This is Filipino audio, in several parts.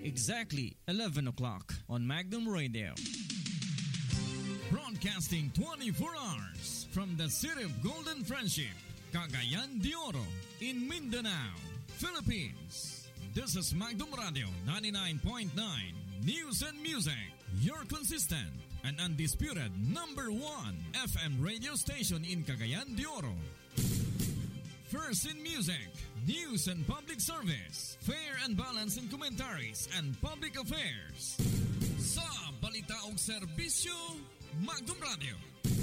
Exactly 11 o'clock on Magnum Radio. Broadcasting 24 hours from the city of Golden Friendship, Cagayan de Oro, in Mindanao, Philippines. This is Magnum Radio 99.9 News and Music, your consistent and undisputed number 1 FM radio station in Cagayan de Oro. First in music, news and public service, fair and balanced in commentaries and public affairs. Sa balita o serbisyo, Magnum Radio.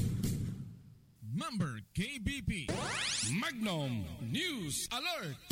Member KBP. Magnum News Alert.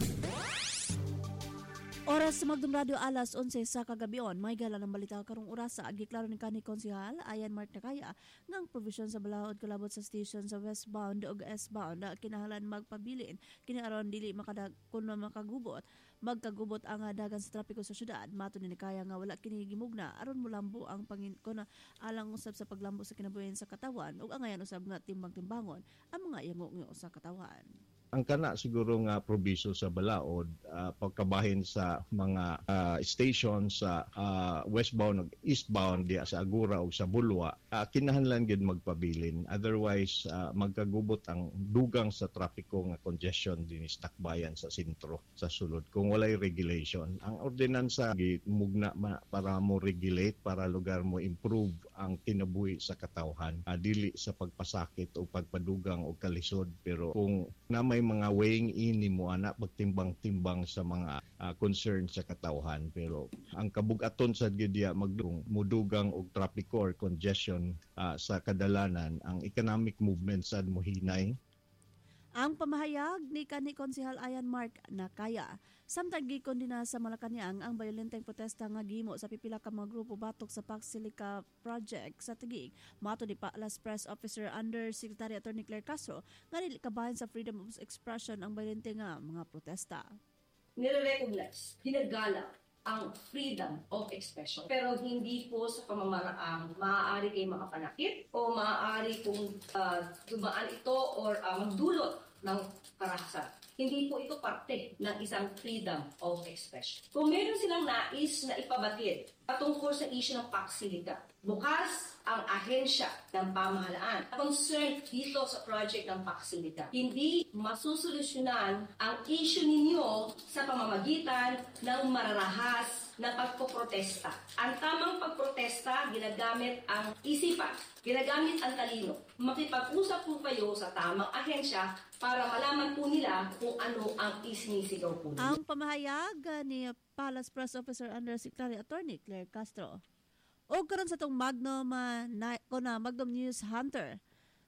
Oras sa Magnum Radio alas 11 sa kagabion. May gala ng balita karong orasa. Agiklaro ni kanhi Konsehal Ayan Mark Nakaya ng provision sa balaod kalabot sa station sa westbound o eastbound na kinahanglan magpabilin. Kinaron dili kun makagubot. Magkagubot ang dagan sa trapiko sa syudad. Mato ni Nakaya nga wala kini gimugna aron mulambo ang kuna alang usab sa paglambo sa kinabuhian sa katawan ug angayan usab nga timbang-timbangon ang mga yango sa katawan. Ang kana siguro nga probiso sa balaod pagkabahin sa mga station sa westbound ug eastbound diya sa Agura o sa Bulwa, kinahanglan gid magpabilin, otherwise magkagubot ang dugang sa trapiko nga congestion dinhi sa Tacbayan sa sentro sa sulod kung walay regulation. Ang ordinansa gimugna para mo regulate, para lugar mo improve ang kinabuhi sa katawhan, dili sa pagpasakit o pagpadugang o kalisod. Pero kung na may mga weighing in ni mo ana pagtimbang-timbang sa mga concern sa katawhan, pero ang kabugaton sa gidya mudugang og trapiko or congestion sa kadalanan, ang economic movement sad mohinay. Ang pamahayag ni kanhi Konsehal Ayan Mark Nakaya. Samtang gikon din na sa Malacañang ang bayolenteng protesta nga gihimo sa pipila ka mga grupo batok sa Pax Silica Project sa Taguig. Mato ni Paalas Press Officer Under Secretary Attorney Claire Castro nga dili kabahin sa freedom of expression ang bayolente nga mga protesta. Nire-recognize, hinagala ang freedom of expression. Pero hindi po sa pamamaraang maaari kayo makapanakit o maaari kung dumaan ito or magdulot ng karahasan. Hindi po ito parte ng isang freedom of expression. Kung meron silang nais na ipabatid patungkol sa issue ng Pax Silica, bukas ang ahensya ng pamahalaan concerned dito sa project ng Pax Silica. Hindi masusolusyonan ang issue ninyo sa pamamagitan ng mararahas na pagpoprotesta. Ang tamang pagprotesta, ginagamit ang isipan, ginagamit ang talino. Makipag-usap po kayo sa tamang ahensya para malaman po nila kung ano ang isinisigaw po nila. Ang pamahayag ni Palace Press Officer Under Secretary Attorney Claire Castro. O karon sa itong Magnum News Hunter.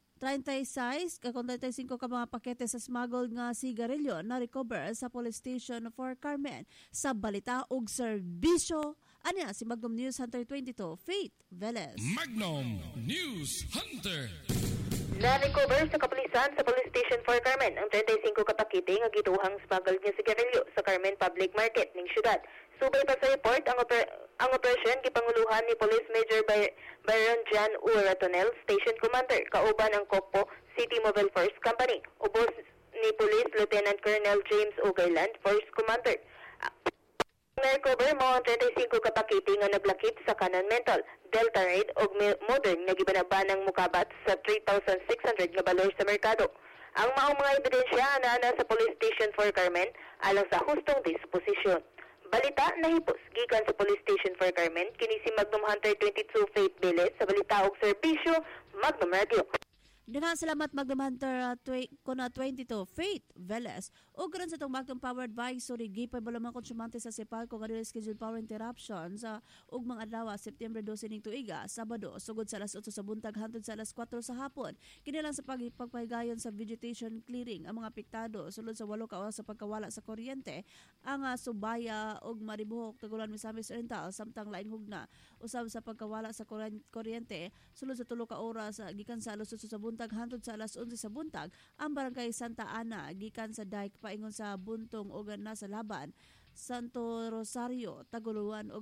35 ka mga pakete sa smuggled nga sigarilyo na recover sa police station for Carmen sa balita ug serbisyo. Anya si Magnum News Hunter 22, Faith Velez. Magnum News Hunter. Na-recover sa kapulisan sa police station for Carmen ang 35 ka pakete nga gituhang smuggled nga sigarilyo sa Carmen Public Market ning syudad. Subay pa sa report ang operasyon gipanguluhan ni Police Major Byron Jan Uratonel, Station Commander, kauban ang Kokpo City Mobile Force Company, ubos ni Police Lieutenant Colonel James Ogayland, Force Commander. Na-recover mo ang 35 ka pakete nga naglakip sa Canon Mental, Delta Raid o Modern nga gibanabanang mukabat sa 3,600 nga balor sa merkado. Ang maong mga ebidensya ana sa Police Station for Carmen alang sa hustong disposisyon. Balita nahipos gikan sa Police Station for Carmen, kini si Magnum Hunter 22 Faith Velez sa balita og serbisyo Magnum Radio. Daghang salamat Magnum Hunter 22 Faith Velez. O karon sa itong Magnum Power Advisory, gipay balamang konsumante sa Sipalco nga scheduled power interruption sa ugmang adlaw September 12 ning tuiga, Sabado, sugod sa alas 8 sa buntag hangtod sa alas 4 sa hapon. Kini lang sa pagpahigayon sa vegetation clearing ang mga apektado sulod sa 8 ka oras sa pagkawala sa kuryente, ang Subaya ug Maribohok, Tugulan, Misamis Oriental, samtang laing hugna usab sa pagkawala sa kuryente sulod sa 3 ka oras gikan sa alas 8 sa buntag hangtod sa alas 11 sa buntag ang barangay Santa Ana gikan sa dike paingon sa Buntong ug na sa Laban, Santo Rosario, Taguluan ug